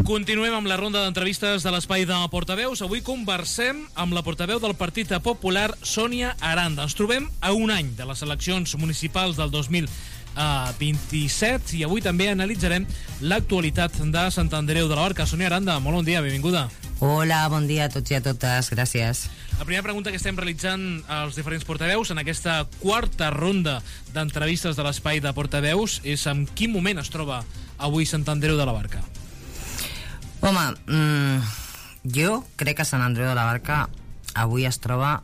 Continuem amb la ronda d'entrevistes de l'Espai de Portaveus. Avui conversem amb la portaveu del Partit Popular, Sònia Aranda. Ens trobem a un any de les eleccions municipals del 2027 i avui també analitzarem l'actualitat de Sant Andreu de la Barca. Sònia Aranda, molt bon dia, benvinguda. Hola, bon dia a tots i a totes, gràcies. La primera pregunta que estem realitzant als diferents portaveus en aquesta quarta ronda d'entrevistes de l'Espai de Portaveus és en quin moment es troba avui Sant Andreu de la Barca? Home, jo crec que Sant Andreu de la Barca avui es troba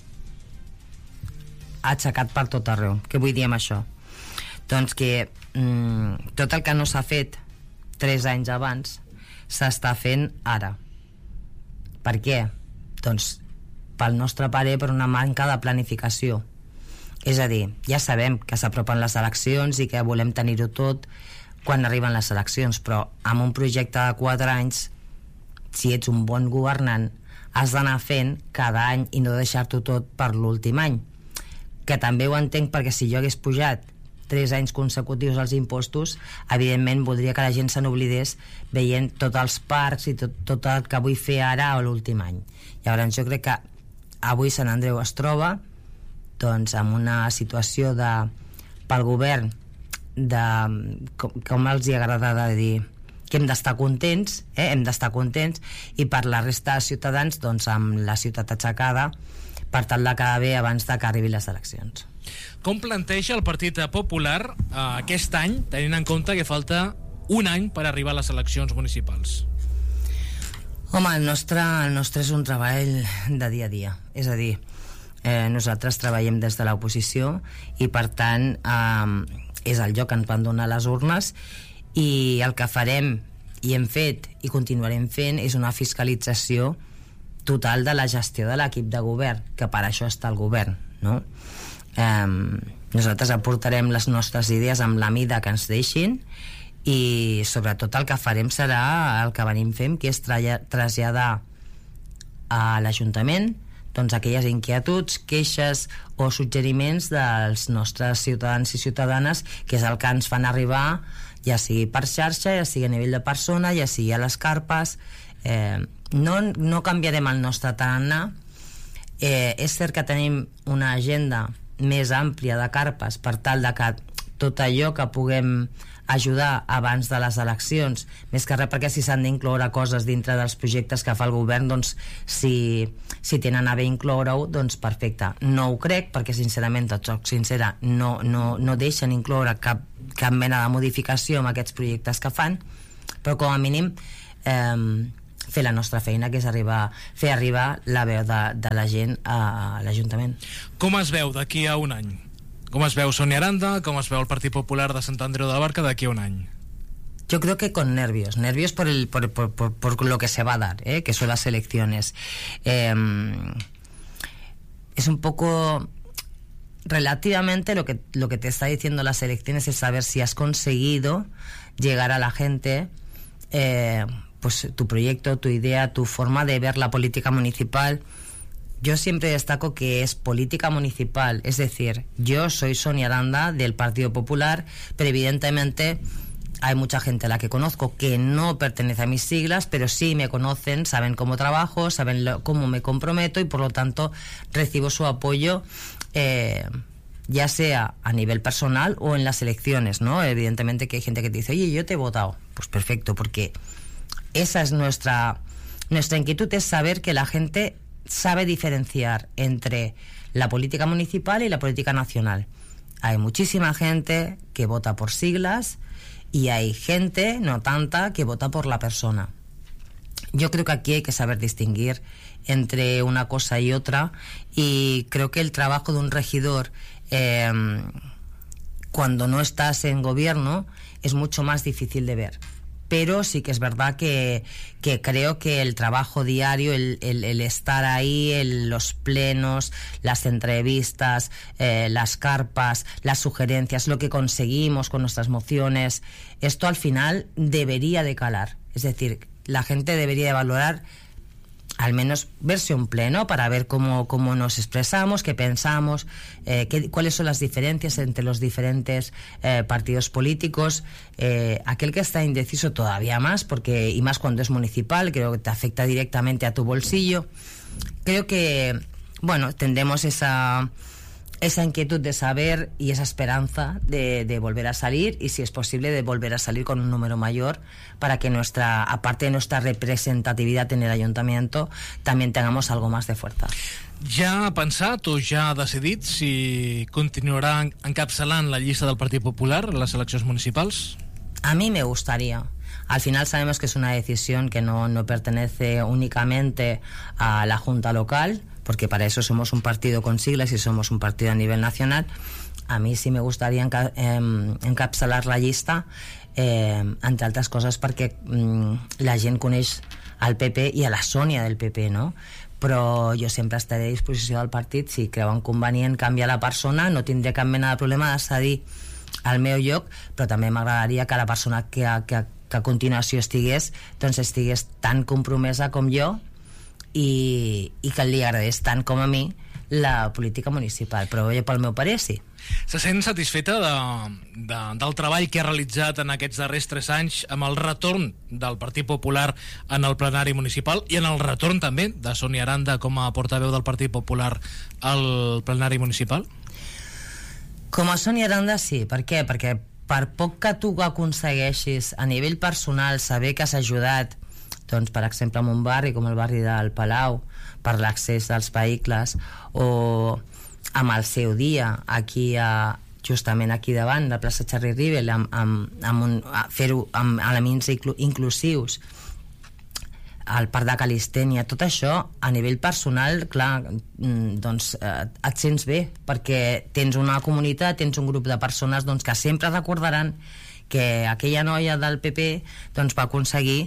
aixecat per tot arreu. Què vull dir amb això? Doncs que tot el que no s'ha fet 3 anys abans s'està fent ara. Per què? Doncs pel nostre parer per una manca de planificació. És a dir, ja sabem que s'apropen les eleccions i que volem tenir-ho tot quan arriben les eleccions, però amb un projecte de 4 anys, si ets un bon governant, has d'anar fent cada any i no deixar-t'ho tot per l'últim any. Que també ho entenc, perquè si jo hagués pujat 3 anys consecutius als impostos, evidentment voldria que la gent se n'oblidés veient tots els parcs i tot el que vull fer ara a l'últim any. Llavors jo crec que avui Sant Andreu es troba doncs en una situació pel govern com els hi agrada de dir que hem d'estar contents, hem d'estar contents, i per la resta de ciutadans doncs amb la ciutat aixecada per tal de quedar bé abans de que arribin les eleccions. Com planteja el Partit Popular aquest any, tenint en compte que falta un any per arribar a les eleccions municipals? Home, el nostre és un treball de dia a dia, és a dir, nosaltres treballem des de l'oposició i per tant és el lloc que ens van donar les urnes, i el que farem i hem fet i continuarem fent és una fiscalització total de la gestió de l'equip de govern, que per això està el govern, no? Nosaltres aportarem les nostres idees amb la mida que ens deixin, i sobretot el que farem serà el que venim fent, que és traslladar a l'Ajuntament doncs aquelles inquietuds, queixes o suggeriments dels nostres ciutadans i ciutadanes, que és el que ens fan arribar, ja sigui per xarxa, ja sigui a nivell de persona, ja sigui a les carpes. No canviarem el nostre tarannà. És cert que tenim una agenda més àmplia de carpes per tal de que tot allò que puguem ajudar abans de les eleccions, més que res perquè si s'han d'incloure coses dintre dels projectes que fa el govern, doncs si tenen a bé incloure-ho, doncs perfecte. No ho crec, perquè sincerament, tot soc sincera, no deixen incloure cap mena de modificació amb aquests projectes que fan, però com a mínim fer la nostra feina, que és fer arribar la veu de la gent a l'Ajuntament. Com es veu d'aquí a un any? Com es veu Sònia Aranda? Com es veu el Partit Popular de Sant Andreu de la Barca d'aquí a un any? Yo creo que con nervios por lo que se va a dar, que son las elecciones. Es un poco relativamente lo que te está diciendo las elecciones, es saber si has conseguido llegar a la gente, pues tu proyecto, tu idea, tu forma de ver la política municipal. Yo siempre destaco que es política municipal, es decir, yo soy Sònia Aranda del Partido Popular, pero evidentemente hay mucha gente a la que conozco que no pertenece a mis siglas, pero sí me conocen, saben cómo trabajo, saben cómo me comprometo, y por lo tanto recibo su apoyo, ya sea a nivel personal o en las elecciones, ¿no? Evidentemente que hay gente que te dice, oye, yo te he votado. Pues perfecto, porque esa es nuestra inquietud, es saber que la gente sabe diferenciar entre la política municipal y la política nacional. Hay muchísima gente que vota por siglas y hay gente, no tanta, que vota por la persona. Yo creo que aquí hay que saber distinguir entre una cosa y otra, y creo que el trabajo de un regidor cuando no estás en gobierno es mucho más difícil de ver. Pero sí que es verdad que creo que el trabajo diario, el estar ahí, los plenos, las entrevistas, las carpas, las sugerencias, lo que conseguimos con nuestras mociones, esto al final debería de calar. Es decir, la gente debería de valorar al menos verse un pleno para ver cómo nos expresamos, qué pensamos, cuáles son las diferencias entre los diferentes partidos políticos. Aquel que está indeciso todavía más, porque y más cuando es municipal, creo que te afecta directamente a tu bolsillo. Creo que, bueno, tendremos esa inquietud de saber y esa esperanza de volver a salir, y si es posible de volver a salir con un número mayor, para que aparte de nuestra representatividad en el ayuntamiento, también tengamos algo más de fuerza. Ja ha pensat o ja ha decidit si continuarà encapçalant la llista del Partit Popular en les eleccions municipals? A mí me gustaría. Al final sabemos que es una decisión que no pertenece únicamente a la Junta Local, porque para eso somos un partido con siglas y somos un partido a nivel nacional. A mí sí me gustaría encapçalar la llista, entre altres coses perquè la gent coneix el PP i a la Sònia del PP, no? Però jo sempre estaré a disposició del partit. Si creuen convenient canviar la persona, no tindré cap mena de problema de cedir al meu lloc, però també m'agradaria que la persona que a continuació estigués tan compromesa com jo, i que li agradés tant com a mi la política municipal, però pel meu parer sí. Se sent satisfeta del treball que ha realitzat en aquests darrers 3 anys amb el retorn del Partit Popular en el plenari municipal i en el retorn també de Sònia Aranda com a portaveu del Partit Popular al plenari municipal? Com a Sònia Aranda sí. Per què? Perquè per poc que tu aconsegueixis a nivell personal saber que has ajudat, doncs, per exemple, en un barri com el barri del Palau, per l'accés dels vehicles, o amb el seu dia justament aquí davant, la plaça Charlie Rivel, fer-ho amb elements inclusius, al parc de Calistènia, tot això a nivell personal, clar, doncs et sents bé, perquè tens una comunitat, tens un grup de persones doncs, que sempre recordaran que aquella noia del PP doncs, va aconseguir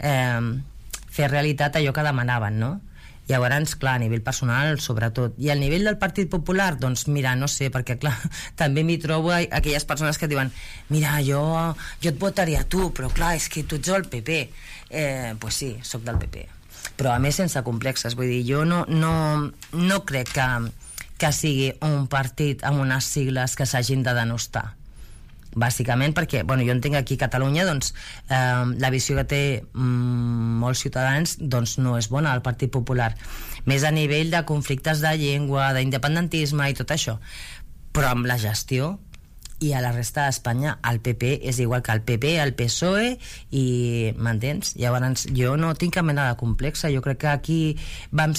fer realitat allò que demanaven, no? Llavors, clar, a nivell personal, sobretot. I al nivell del Partit Popular, doncs, mira, no sé, perquè, clar, també m'hi trobo aquelles persones que diuen mira, jo et votaria a tu, però, clar, és que tu ets el PP. Pues sí, sóc del PP. Però, a més, sense complexes. Vull dir, jo no crec que sigui un partit amb unes sigles que s'hagin de denostar. Bàsicament perquè, bueno, jo entenc aquí a Catalunya doncs, la visió que té molts ciutadans doncs no és bona al Partit Popular, més a nivell de conflictes de llengua, d'independentisme i tot això, però amb la gestió i a la resta d'Espanya el PP és igual que el PP, el PSOE i m'entens? Llavors jo no tinc cap mena de complexa. Jo crec que aquí vam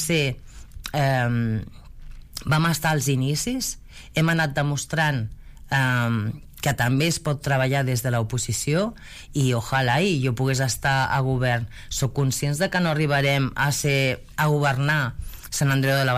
estar als inicis, hem anat demostrant que també es pot treballar des de l'oposició i ojalà jo pogués estar a govern. Soc conscients de que no arribarem a governar Sant Andreu de la